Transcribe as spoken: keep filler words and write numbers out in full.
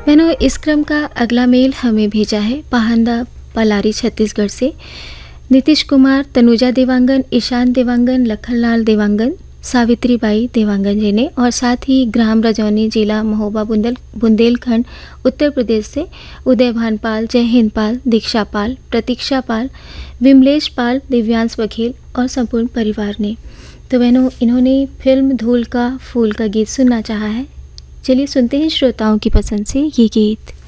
बहनों, इस क्रम का अगला मेल हमें भेजा है पाहंदा पलारी छत्तीसगढ़ से। नीतीश कुमार, तनुजा देवांगन, ईशान देवांगन, लखनलाल देवांगन, सावित्री बाई देवांगन जी ने, और साथ ही ग्राम रजौनी, जिला महोबा, बुंदेल बुंदेलखंड, उत्तर प्रदेश से उदय भानपाल, जय हिंद पाल, दीक्षा पाल, प्रतीक्षा पाल, विमलेश पाल, दिव्यांश बघेल और संपूर्ण परिवार ने। तो बहनों, इन्होंने फिल्म धूल का फूल का गीत सुनना चाहा है। चलिए सुनते हैं श्रोताओं की पसंद से ये गीत।